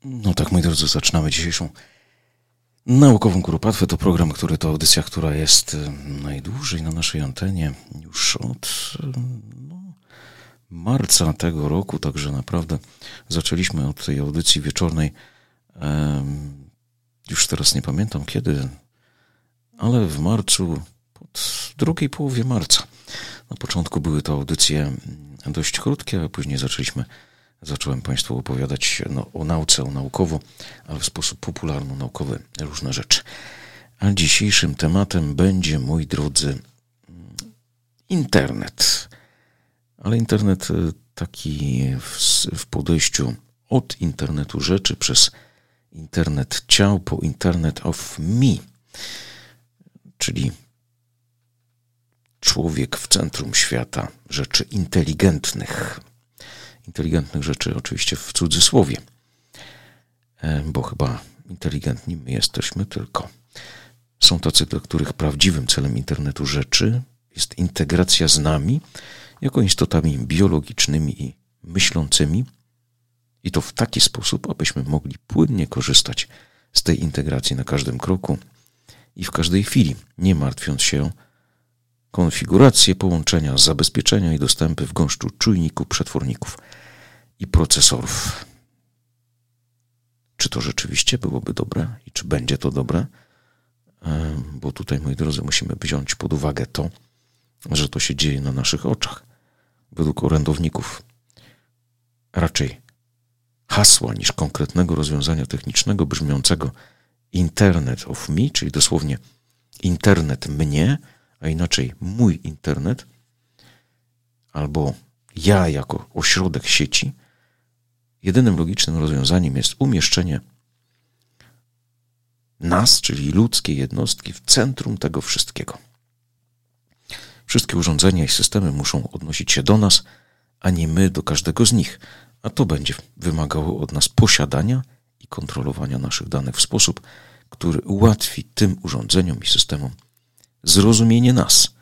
No tak, moi drodzy, zaczynamy dzisiejszą naukową kuropatwę. To program, to audycja, która jest najdłużej na naszej antenie już od marca tego roku, także naprawdę zaczęliśmy od tej audycji wieczornej, już teraz nie pamiętam kiedy, ale w marcu, pod drugiej połowie marca. Na początku były to audycje dość krótkie, a później zacząłem Państwu opowiadać o nauce, o naukowo, ale w sposób popularno-naukowy różne rzeczy. A dzisiejszym tematem będzie, moi drodzy, internet. Ale internet taki w podejściu od internetu rzeczy przez internet ciał po internet of me, czyli człowiek w centrum świata rzeczy inteligentnych. Inteligentnych rzeczy oczywiście w cudzysłowie, bo chyba inteligentni my jesteśmy tylko. Są tacy, dla których prawdziwym celem internetu rzeczy jest integracja z nami jako istotami biologicznymi i myślącymi i to w taki sposób, abyśmy mogli płynnie korzystać z tej integracji na każdym kroku i w każdej chwili, nie martwiąc się o konfigurację połączenia, zabezpieczenia i dostępy w gąszczu czujników, przetworników i procesorów. Czy to rzeczywiście byłoby dobre i czy będzie to dobre? Bo tutaj, moi drodzy, musimy wziąć pod uwagę to, że to się dzieje na naszych oczach. Według orędowników raczej hasła niż konkretnego rozwiązania technicznego brzmiącego Internet of me, czyli dosłownie internet mnie, a inaczej mój internet, albo ja jako ośrodek sieci, jedynym logicznym rozwiązaniem jest umieszczenie nas, czyli ludzkiej jednostki, w centrum tego wszystkiego. Wszystkie urządzenia i systemy muszą odnosić się do nas, a nie my do każdego z nich, a to będzie wymagało od nas posiadania i kontrolowania naszych danych w sposób, który ułatwi tym urządzeniom i systemom zrozumienie nas